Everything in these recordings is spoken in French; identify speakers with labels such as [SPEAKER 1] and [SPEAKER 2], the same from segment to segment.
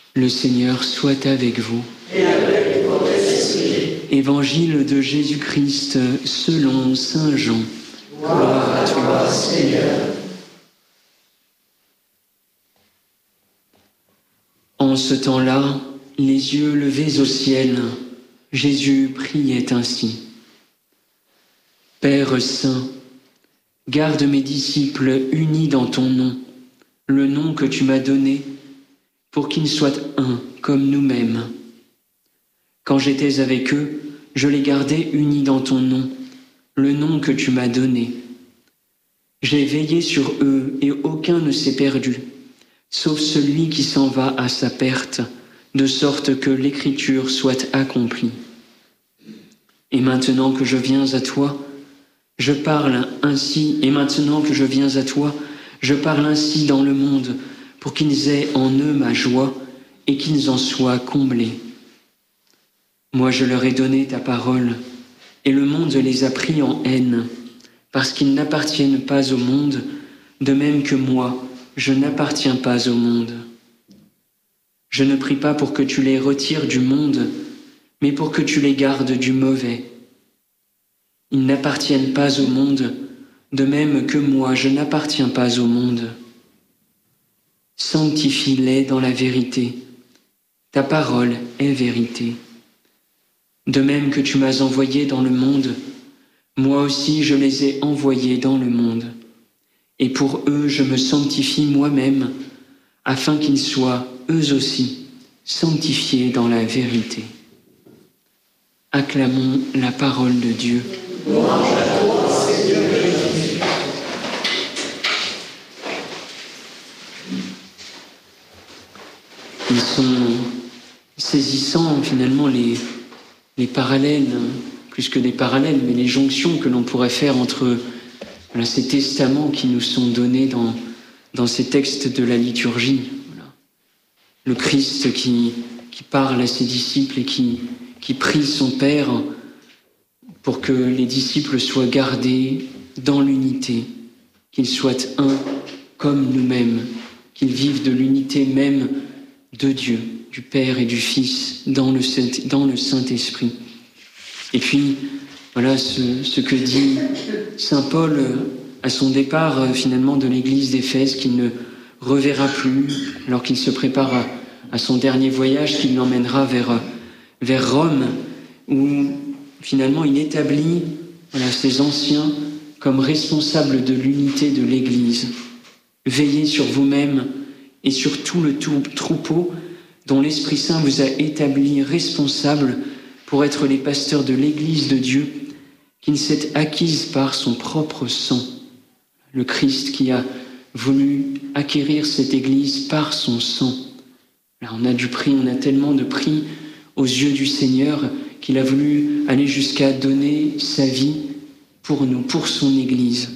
[SPEAKER 1] Le Seigneur soit avec vous.
[SPEAKER 2] Et avec votre esprit.
[SPEAKER 1] Évangile de Jésus-Christ selon saint Jean.
[SPEAKER 2] Gloire à toi, Seigneur.
[SPEAKER 1] En ce temps-là, les yeux levés au ciel, Jésus priait ainsi. Père saint, garde mes disciples unis dans ton nom, le nom que tu m'as donné, pour qu'ils soient un comme nous-mêmes. Quand j'étais avec eux, je les gardais unis dans ton nom, le nom que tu m'as donné. J'ai veillé sur eux et aucun ne s'est perdu, sauf celui qui s'en va à sa perte, de sorte que l'écriture soit accomplie. Et maintenant que je viens à toi, je parle ainsi, et maintenant que je viens à toi, je parle ainsi dans le monde, pour qu'ils aient en eux ma joie et qu'ils en soient comblés. Moi je leur ai donné ta parole, et le monde les a pris en haine, parce qu'ils n'appartiennent pas au monde, de même que moi, je n'appartiens pas au monde. Je ne prie pas pour que tu les retires du monde, mais pour que tu les gardes du mauvais. Ils n'appartiennent pas au monde, de même que moi, je n'appartiens pas au monde. Sanctifie-les dans la vérité. Ta parole est vérité. De même que tu m'as envoyé dans le monde, moi aussi je les ai envoyés dans le monde. Et pour eux je me sanctifie moi-même, afin qu'ils soient, eux aussi, sanctifiés dans la vérité. Acclamons la parole de Dieu.
[SPEAKER 2] Louange à toi, Seigneur Jésus.
[SPEAKER 1] Ils sont saisissants finalement les parallèles, plus que des parallèles, mais les jonctions que l'on pourrait faire entre ces testaments qui nous sont donnés dans ces textes de la liturgie. Voilà. Le Christ qui parle à ses disciples et qui prie son Père pour que les disciples soient gardés dans l'unité, qu'ils soient un comme nous-mêmes, qu'ils vivent de l'unité même de Dieu, du Père et du Fils, dans le Saint-Esprit. Et puis, voilà ce que dit saint Paul à son départ finalement de l'église d'Éphèse, qu'il ne reverra plus, alors qu'il se prépare à son dernier voyage, qu'il l'emmènera vers Rome, où finalement il établit ces anciens comme responsables de l'unité de l'Église. Veillez sur vous-même et sur tout le troupeau dont l'Esprit Saint vous a établis responsables pour être les pasteurs de l'Église de Dieu, qu'il s'est acquise par son propre sang. Le Christ qui a voulu acquérir cette Église par son sang. Là, on a tellement de prix aux yeux du Seigneur qu'il a voulu aller jusqu'à donner sa vie pour nous, pour son Église.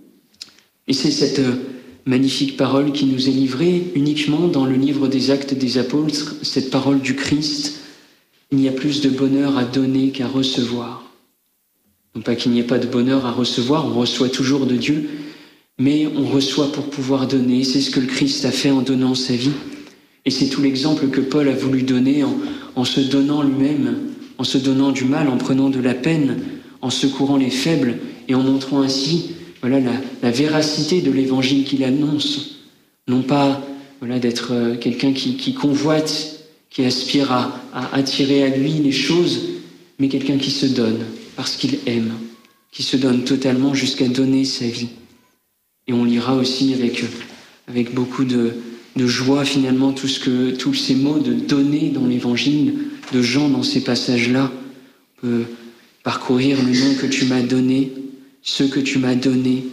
[SPEAKER 1] Et c'est cette magnifique parole qui nous est livrée uniquement dans le livre des Actes des Apôtres, cette parole du Christ. Il y a plus de bonheur à donner qu'à recevoir. Non pas qu'il n'y ait pas de bonheur à recevoir, on reçoit toujours de Dieu, mais on reçoit pour pouvoir donner. C'est ce que le Christ a fait en donnant sa vie. Et c'est tout l'exemple que Paul a voulu donner en se donnant lui-même, en se donnant du mal, en prenant de la peine, en secourant les faibles et en montrant ainsi la véracité de l'évangile qu'il annonce. Non pas d'être quelqu'un qui convoite, qui aspire à attirer à lui les choses, mais quelqu'un qui se donne parce qu'il aime, qui se donne totalement jusqu'à donner sa vie. Et on lira aussi avec beaucoup de joie finalement tous ces mots de donner dans l'évangile de Jean dans ces passages-là. On peut parcourir le nom que tu m'as donné, ceux que tu m'as donnés.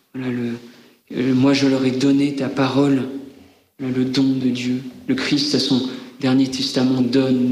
[SPEAKER 1] Moi je leur ai donné ta parole, le don de Dieu. Le Christ à son dernier testament donne.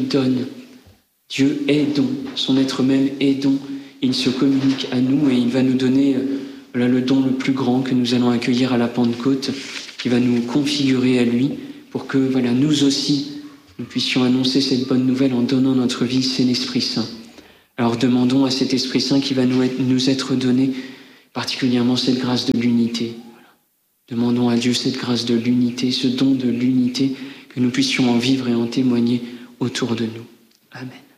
[SPEAKER 1] Dieu est don, son être même est don. Il se communique à nous et il va nous donner le don le plus grand que nous allons accueillir à la Pentecôte, qui va nous configurer à lui pour que nous aussi, nous puissions annoncer cette bonne nouvelle en donnant notre vie, c'est l'Esprit Saint. Alors demandons à cet Esprit Saint qui va nous être donné, particulièrement cette grâce de l'unité. Demandons à Dieu cette grâce de l'unité, ce don de l'unité que nous puissions en vivre et en témoigner autour de nous. Amen.